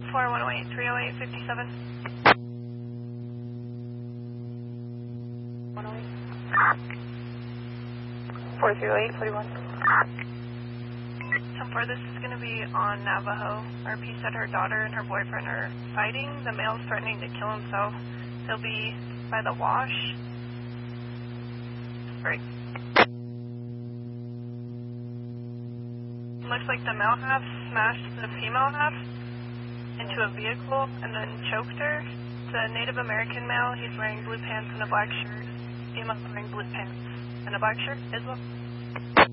108, 308, 57. 108. 408, 41. 10-4, this is going to be on Navajo. RP said her daughter and her boyfriend are fighting. The male's threatening to kill himself. He'll be by the wash. Great. Looks like the male half smashed the female half into a vehicle and then choked her. It's a Native American male. He's wearing blue pants and a black shirt. Female wearing blue pants and a black shirt as well.